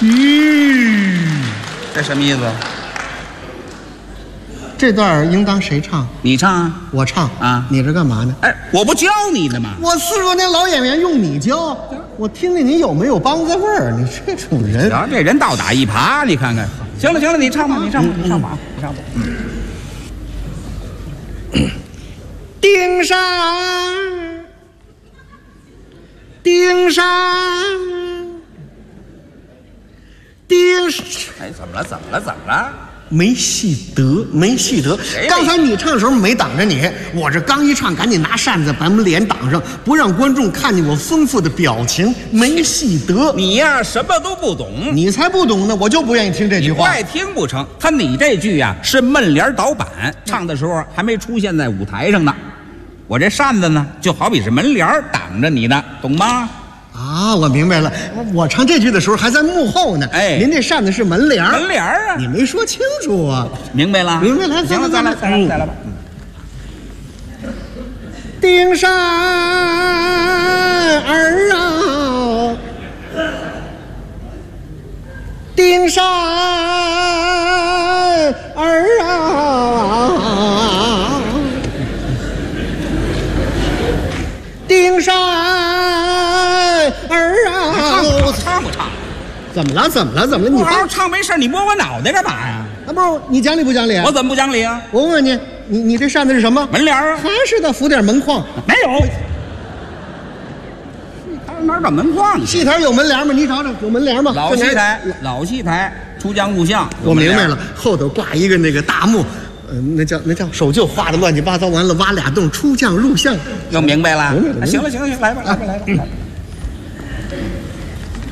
这什么意思？ 这段应当谁唱？ 你唱啊？ 我唱啊？ 你这干嘛呢？ 哎，我不教你的吗？ 我40多年老演员用你教，我听听你有没有梆子味儿。你这种人， 行，这人倒打一耙，你看看。行了行了，你唱吧，你唱吧，你唱吧，你唱吧。 丁山，丁山，丁山。 哎，怎么了？怎么了？怎么了？ 没戏得，没戏得。刚才你唱的时候没挡着你，我这刚一唱，赶紧拿扇子把我们脸挡上，不让观众看见我丰富的表情，没戏得。 你呀，什么都不懂， 你才不懂呢，我就不愿意听这句话。 你不爱听不成？你这句呀是闷帘倒板，唱的时候还没出现在舞台上呢。我这扇子呢，就好比是门帘挡着你的，懂吗？ 啊，我明白了。我唱这句的时候还在幕后呢。 哎， 您这扇子是门帘门帘啊， 你没说清楚啊。 明白了， 明白了。 行了，再来吧。 丁山儿啊，丁山儿啊，丁山儿啊， 唱不唱？ 怎么了？怎么了？怎么了？你好好唱没事，你摸我脑袋干嘛呀？ 啊，不是你讲理不讲理？ 我怎么不讲理啊？ 我问你，你这扇子是什么？ 门帘啊？ 还是得扶点门框？ 没有。哪有门框？ 戏台有门帘吗？你找找，有门帘吗？ 老戏台，出将入相。 我明白了，后头挂一个那个大幕，那叫手就画的乱七八糟，完了挖俩洞，出将入相。 又明白了。 明白了。 行了，来吧。